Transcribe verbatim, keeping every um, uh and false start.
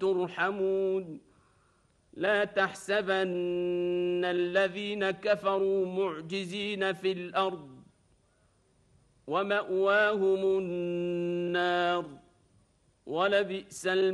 ترحمون لا تحسبن الذين كفروا معجزين في الأرض ومأواهم النار ولبئس المصير